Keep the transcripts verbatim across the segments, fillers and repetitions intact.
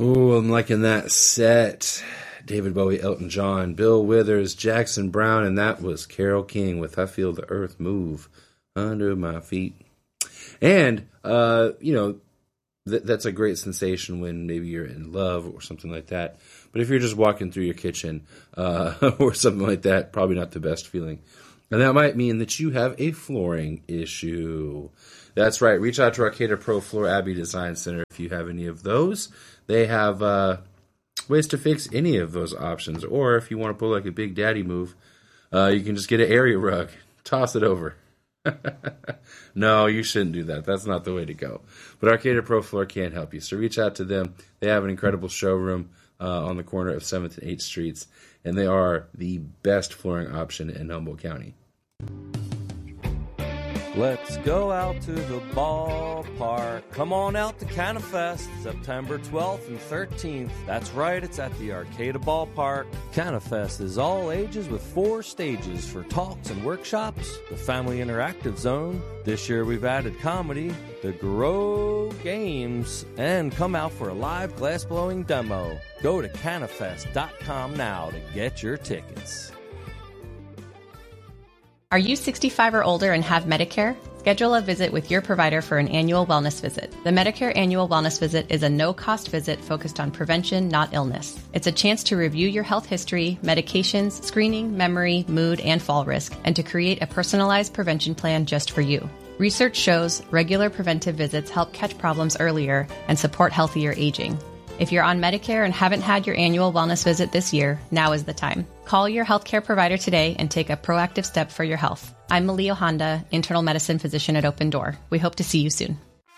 Oh, I'm liking that set. David Bowie, Elton John, Bill Withers, Jackson Browne, and that was Carole King with I Feel the Earth Move Under My Feet. And, uh, you know, th- that's a great sensation when maybe you're in love or something like that. But if you're just walking through your kitchen uh, or something like that, probably not the best feeling. And that might mean that you have a flooring issue. That's right. Reach out to Arcata Pro Floor Abbey Design Center if you have any of those. They have uh, ways to fix any of those options. Or if you want to pull like a Big Daddy move, uh, you can just get an area rug, toss it over. No, you shouldn't do that. That's not the way to go. But Arcata Pro Floor can help you. So reach out to them. They have an incredible showroom uh, on the corner of seventh and eighth Streets. And they are the best flooring option in Humboldt County. Let's go out to the ballpark. Come on out to CanaFest, September twelfth and thirteenth. That's right, it's at the Arcata Ballpark. CanaFest is all ages with four stages for talks and workshops, the Family Interactive Zone. This year we've added comedy, the Grow Games, and come out for a live glass-blowing demo. Go to canafest dot com now to get your tickets. Are you sixty-five or older and have Medicare? Schedule a visit with your provider for an annual wellness visit. The Medicare Annual Wellness Visit is a no-cost visit focused on prevention, not illness. It's a chance to review your health history, medications, screening, memory, mood, and fall risk, and to create a personalized prevention plan just for you. Research shows regular preventive visits help catch problems earlier and support healthier aging. If you're on Medicare and haven't had your annual wellness visit this year, now is the time. Call your healthcare provider today and take a proactive step for your health. I'm Malia Honda, internal medicine physician at Open Door. We hope to see you soon.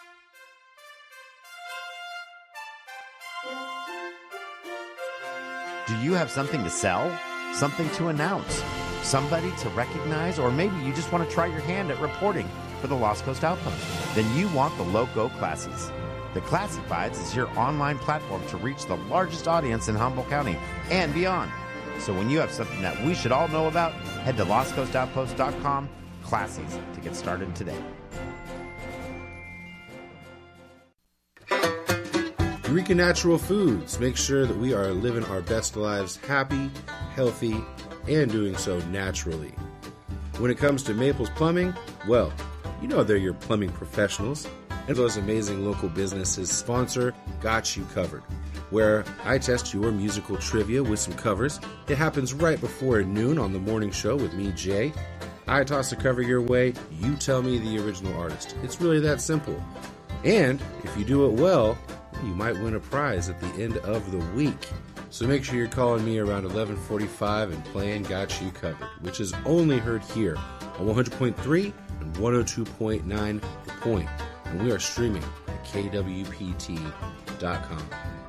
Do you have something to sell? Something to announce? Somebody to recognize? Or maybe you just want to try your hand at reporting for the Lost Coast Outpost? Then you want the Loco Classies. The Classifieds is your online platform to reach the largest audience in Humboldt County and beyond. So when you have something that we should all know about, head to lost coast outpost dot com Classies to get started today. Eureka Natural Foods. Make sure that we are living our best lives happy, healthy, and doing so naturally. When it comes to Maples Plumbing, well, you know they're your plumbing professionals. And those amazing local businesses sponsor Got You Covered, where I test your musical trivia with some covers. It happens right before noon on the morning show with me, Jay. I toss a cover your way, you tell me the original artist. It's really that simple. And if you do it well, you might win a prize at the end of the week. So make sure you're calling me around eleven forty-five and playing Got You Covered, which is only heard here on one hundred point three and one oh two point nine The Point. And we are streaming at K W P T dot com.